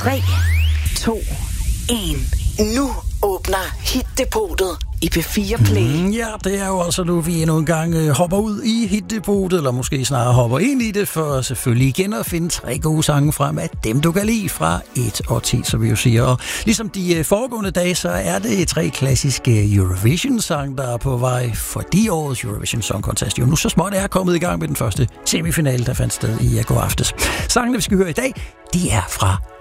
3, 2, 1. Nu åbner Hitdepotet i P4 Play. Ja, det er jo altså nu, vi endnu en gang hopper ud i Hitdepotet, eller måske snarere hopper ind i det, for selvfølgelig igen at finde 3 gode sange frem af dem, du kan lide fra 1 og 10, som vi jo siger. Og ligesom de foregående dage, så er det 3 klassiske Eurovision-sange, der er på vej, fordi årets Eurovision Song Contest jo nu så småt er kommet i gang med den første semifinale, der fandt sted i går aftes. Sangene, vi skal høre i dag, de er fra